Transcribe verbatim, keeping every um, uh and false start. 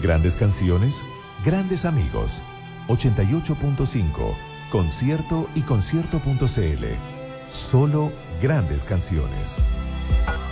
Grandes canciones, grandes amigos. ochenta y ocho punto cinco, Concierto y concierto punto c l. Solo grandes canciones.